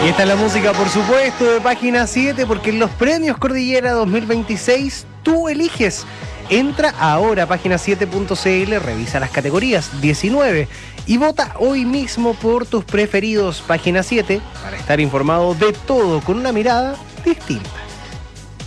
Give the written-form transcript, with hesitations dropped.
Y esta es la música, por supuesto, de Página 7, porque en los premios Cordillera 2026 tú eliges. Entra ahora a página7.cl, revisa las categorías 19 y vota hoy mismo por tus preferidos. Página 7, para estar informado de todo con una mirada distinta.